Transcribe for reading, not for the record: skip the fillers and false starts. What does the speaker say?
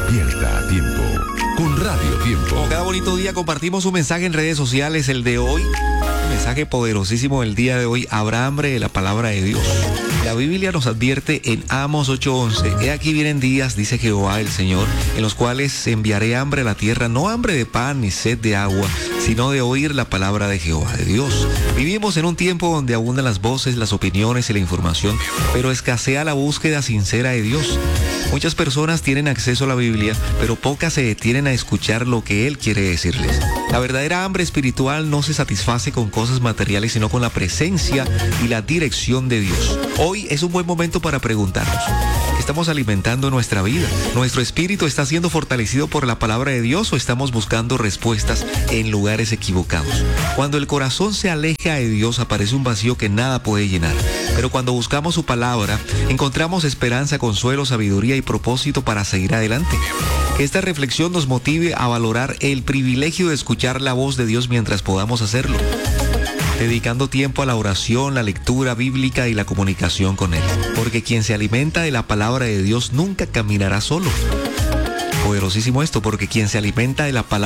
Despierta a tiempo con Radio Tiempo. Como cada bonito día compartimos un mensaje en redes sociales, el de hoy. Un mensaje poderosísimo del día de hoy. Habrá hambre de la palabra de Dios. La Biblia nos advierte en Amos 8:11. He aquí vienen días, dice Jehová el Señor, en los cuales enviaré hambre a la tierra, no hambre de pan ni sed de agua, sino de oír la palabra de Jehová de Dios. Vivimos en un tiempo donde abundan las voces, las opiniones y la información, pero escasea la búsqueda sincera de Dios. Muchas personas tienen acceso a la Biblia, pero pocas se detienen a escuchar lo que Él quiere decirles. La verdadera hambre espiritual no se satisface con cosas materiales, sino con la presencia y la dirección de Dios. Hoy es un buen momento para preguntarnos: ¿estamos alimentando nuestra vida? ¿Nuestro espíritu está siendo fortalecido por la palabra de Dios o estamos buscando respuestas en lugares equivocados? Cuando el corazón se aleja de Dios, aparece un vacío que nada puede llenar. Pero cuando buscamos su palabra, encontramos esperanza, consuelo, sabiduría y propósito para seguir adelante. Que esta reflexión nos motive a valorar el privilegio de escuchar la voz de Dios mientras podamos hacerlo, dedicando tiempo a la oración, la lectura bíblica y la comunicación con Él. Porque quien se alimenta de la palabra de Dios nunca caminará solo. Poderosísimo esto, porque quien se alimenta de la palabra